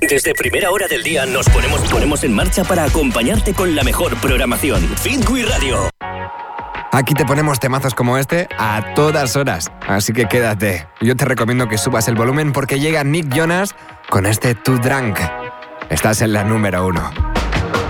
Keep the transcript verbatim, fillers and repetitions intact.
Desde primera hora del día nos ponemos, ponemos en marcha para acompañarte con la mejor programación. Fit We Radio. Aquí te ponemos temazos como este a todas horas, así que quédate. Yo te recomiendo que subas el volumen porque llega Nick Jonas con este Too Drunk. Estás en la número uno.